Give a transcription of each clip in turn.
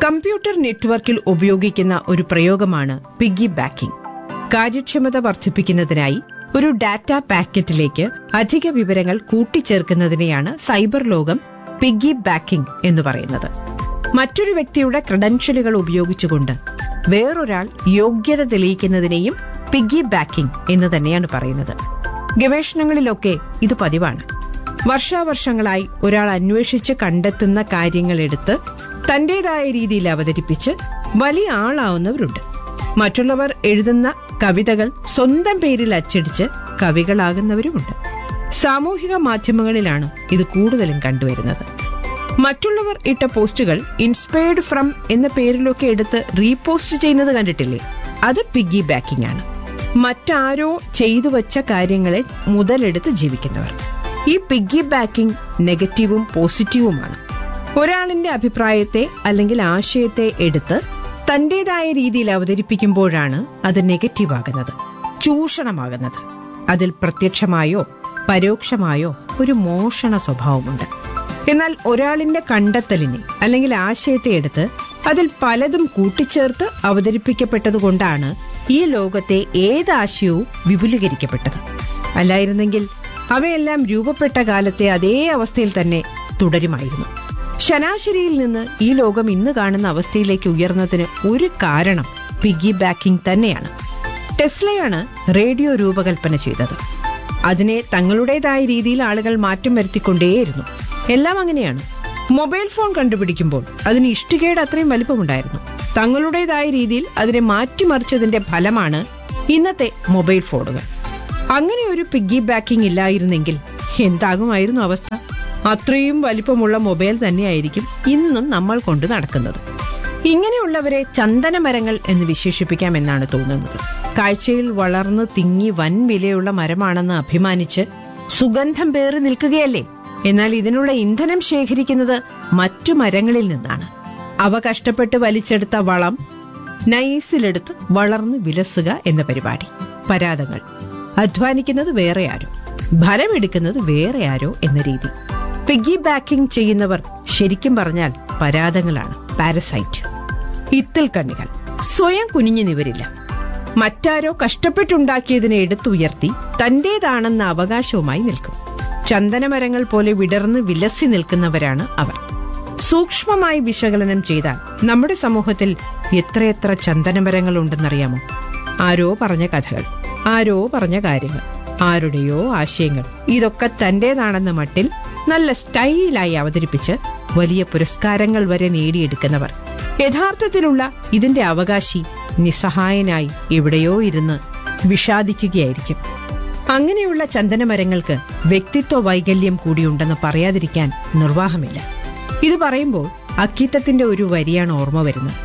Computer നെറ്റ്വർക്കിൽ ഉപയോഗിക്കുന്ന ഒരു പ്രയോഗമാണ് പിഗ്ഗി ബാക്കിംഗ്. കാര്യക്ഷമത വർദ്ധിപ്പിക്കുന്നതിനായി ഒരു ഡാറ്റ പാക്കറ്റിലേക്ക് അധിക വിവരങ്ങൾ കൂട്ടിച്ചേർക്കുന്നതിനെയാണ് സൈബർ ലോകം പിഗ്ഗി ബാക്കിംഗ് എന്ന് പറയുന്നത്. മറ്റൊരു വ്യക്തിയുടെ ക്രെഡൻഷ്യലുകൾ ഉപയോഗിച്ചുകൊണ്ട് വേറൊരാൾ യോഗ്യത തെളിയിക്കുന്നതിനെയും പിഗ്ഗി ബാക്കിംഗ് എന്ന് തന്നെയാണ് പറയുന്നത്. ഗവേഷണങ്ങളിലൊക്കെ ഇത് പതിവാണ്. വർഷാവർഷങ്ങളായി ഒരാൾ അന്വേഷിച്ച് കണ്ടെത്തുന്ന കാര്യങ്ങളെടുത്ത് തന്റേതായ രീതിയിൽ അവതരിപ്പിച്ച് വലിയ ആളാവുന്നവരുണ്ട്. മറ്റുള്ളവർ എഴുതുന്ന കവിതകൾ സ്വന്തം പേരിൽ അച്ചടിച്ച് കവികളാകുന്നവരുമുണ്ട്. സാമൂഹിക മാധ്യമങ്ങളിലാണ് ഇത് കൂടുതലും കണ്ടുവരുന്നത്. മറ്റുള്ളവർ ഇട്ട പോസ്റ്റുകൾ ഇൻസ്പയർഡ് ഫ്രം എന്ന പേരിലൊക്കെ എടുത്ത് റീപോസ്റ്റ് ചെയ്യുന്നത് കണ്ടിട്ടില്ലേ? അത് പിഗ്ഗി ബാക്കിംഗ് ആണ്. മറ്റാരോ ചെയ്തു വച്ച കാര്യങ്ങളെ മുതലെടുത്ത് ജീവിക്കുന്നവർ. ഈ പിഗ്ഗി ബാക്കിംഗ് നെഗറ്റീവും പോസിറ്റീവുമാണ്. ഒരാളിന്റെ അഭിപ്രായത്തെ അല്ലെങ്കിൽ ആശയത്തെ എടുത്ത് തന്റേതായ രീതിയിൽ അവതരിപ്പിക്കുമ്പോഴാണ് അത് നെഗറ്റീവാകുന്നത്, ചൂഷണമാകുന്നത്. അതിൽ പ്രത്യക്ഷമായോ പരോക്ഷമായോ ഒരു മോഷണ സ്വഭാവമുണ്ട്. എന്നാൽ ഒരാളിന്റെ കണ്ടെത്തലിനെ അല്ലെങ്കിൽ ആശയത്തെ എടുത്ത് അതിൽ പലതും കൂട്ടിച്ചേർത്ത് അവതരിപ്പിക്കപ്പെട്ടതുകൊണ്ടാണ് ഈ ലോകത്തെ ഏതാശയവും വിപുലീകരിക്കപ്പെട്ടത്. അല്ലായിരുന്നെങ്കിൽ അവയെല്ലാം രൂപപ്പെട്ട കാലത്തെ അതേ അവസ്ഥയിൽ തന്നെ തുടരുമായിരുന്നു. ശരാശരിയിൽ നിന്ന് ഈ ലോകം ഇന്ന് കാണുന്ന അവസ്ഥയിലേക്ക് ഉയർന്നതിന് ഒരു കാരണം പിഗ്ഗി ബാക്കിംഗ് തന്നെയാണ്. ടെസ്ലയാണ് റേഡിയോ രൂപകൽപ്പന ചെയ്തത്. അതിനെ തങ്ങളുടേതായ രീതിയിൽ ആളുകൾ മാറ്റം വരുത്തിക്കൊണ്ടേയിരുന്നു. എല്ലാം അങ്ങനെയാണ്. മൊബൈൽ ഫോൺ കണ്ടുപിടിക്കുമ്പോൾ അതിന് ഇഷ്ടികയുടെ അത്രയും വലിപ്പമുണ്ടായിരുന്നു. തങ്ങളുടേതായ രീതിയിൽ അതിനെ മാറ്റിമറിച്ചതിന്റെ ഫലമാണ് ഇന്നത്തെ മൊബൈൽ ഫോണുകൾ. അങ്ങനെ ഒരു പിഗ്ഗി ബാക്കിംഗ് ഇല്ലായിരുന്നെങ്കിൽ എന്താകുമായിരുന്നു അവസ്ഥ? അത്രയും വലിപ്പമുള്ള മൊബൈൽ തന്നെയായിരിക്കും ഇന്നും നമ്മൾ കൊണ്ട് നടക്കുന്നത്. ഇങ്ങനെയുള്ളവരെ ചന്ദനമരങ്ങൾ എന്ന് വിശേഷിപ്പിക്കാമെന്നാണ് തോന്നുന്നത്. കാഴ്ചയിൽ വളർന്ന് തിങ്ങി വൻ വിലയുള്ള മരമാണെന്ന് അഭിമാനിച്ച് സുഗന്ധം പേറി നിൽക്കുകയല്ലേ? എന്നാൽ ഇതിനുള്ള ഇന്ധനം ശേഖരിക്കുന്നത് മറ്റു മരങ്ങളിൽ നിന്നാണ്. അവ കഷ്ടപ്പെട്ട് വലിച്ചെടുത്ത വളം നൈസിലെടുത്ത് വളർന്ന് വിലസുക എന്ന പരിപാടി. പരാതങ്ങൾ. അധ്വാനിക്കുന്നത് വേറെ ആരോ, ഫലമെടുക്കുന്നത് വേറെ ആരോ എന്ന രീതി. പിഗ്ഗി ബാക്കിംഗ് ചെയ്യുന്നവർ ശരിക്കും പറഞ്ഞാൽ പരാതങ്ങളാണ്, പാരസൈറ്റ്. ഇത്തിൽ കണ്ണികൾ. സ്വയം കുനിഞ്ഞു നിവരില്ല. മറ്റാരോ കഷ്ടപ്പെട്ടുണ്ടാക്കിയതിനെ എടുത്തുയർത്തി തന്റേതാണെന്ന അവകാശവുമായി നിൽക്കും. ചന്ദനമരങ്ങൾ പോലെ വിടർന്ന് വിലസി നിൽക്കുന്നവരാണ് അവർ. സൂക്ഷ്മമായി വിശകലനം ചെയ്താൽ നമ്മുടെ സമൂഹത്തിൽ എത്രയെത്ര ചന്ദനമരങ്ങൾ ഉണ്ടെന്നറിയാമോ? ആരോ പറഞ്ഞ കഥകൾ, ആരോ പറഞ്ഞ കാര്യങ്ങൾ, ആരുടെയോ ആശയങ്ങൾ, ഇതൊക്കെ തന്റേതാണെന്ന മട്ടിൽ നല്ല സ്റ്റൈലായി അവതരിപ്പിച്ച് വലിയ പുരസ്കാരങ്ങൾ വരെ നേടിയെടുക്കുന്നവർ. യഥാർത്ഥത്തിലുള്ള ഇതിന്റെ അവകാശി നിസ്സഹായനായി എവിടെയോ ഇരുന്ന് വിഷാദിക്കുകയായിരിക്കും. അങ്ങനെയുള്ള ചന്ദനമരങ്ങൾക്ക് വ്യക്തിത്വ വൈകല്യം കൂടിയുണ്ടെന്ന് പറയാതിരിക്കാൻ നിർവാഹമില്ല. ഇത് പറയുമ്പോൾ അക്കീത്തത്തിന്റെ ഒരു വരിയാണ് ഓർമ്മ വരുന്നത്.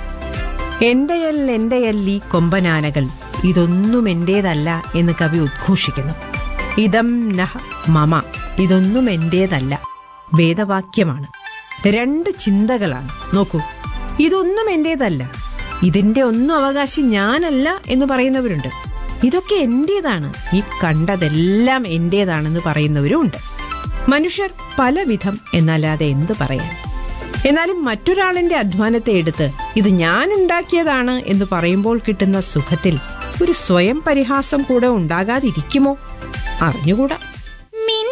എന്റെയല്ലീ കൊമ്പനാനകൾ, ഇതൊന്നും എന്റേതല്ല എന്ന് കവി ഉദ്ഘോഷിക്കുന്നു. ഇതം നഹ മമ, ഇതൊന്നും എന്റേതല്ല വേദവാക്യമാണ്. രണ്ട് ചിന്തകളാണ്. നോക്കൂ, ഇതൊന്നും എന്റേതല്ല, ഇതിന്റെ ഒന്നും അവകാശി ഞാനല്ല എന്ന് പറയുന്നവരുണ്ട്. ഇതൊക്കെ എന്റേതാണ്, ഈ കണ്ടതെല്ലാം എന്റേതാണെന്ന് പറയുന്നവരും ഉണ്ട്. മനുഷ്യർ പലവിധം എന്നല്ലാതെ എന്ത് പറയാൻ? എന്നാലും മറ്റൊരാളിന്റെ അധ്വാനത്തെ എടുത്ത് ഇത് ഞാൻ ഉണ്ടാക്കിയതാണ് എന്ന് പറയുമ്പോൾ കിട്ടുന്ന സുഖത്തിൽ ഒരു സ്വയം പരിഹാസം കൂടെ ഉണ്ടാകാതിരിക്കുമോ? അറിഞ്ഞുകൂടാ.